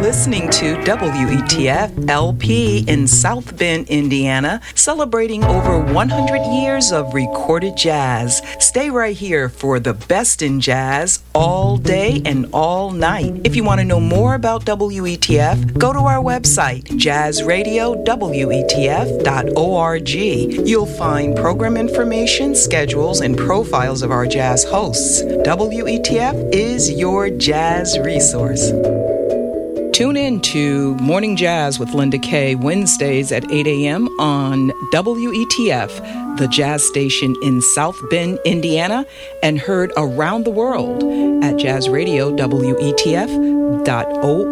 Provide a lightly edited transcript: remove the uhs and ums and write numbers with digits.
listening to WETF LP in South Bend, Indiana, celebrating over 100 years of recorded jazz. Stay right here for the best in jazz all day and all night. If you want to know more about WETF, go to our website, jazzradiowetf.org. You'll find program information, schedules, and profiles of our jazz hosts. WETF is your jazz resource. Tune in to Morning Jazz with Linda Kay, Wednesdays at 8 a.m. on WETF, the jazz station in South Bend, Indiana, and heard around the world at jazzradiowetf.org.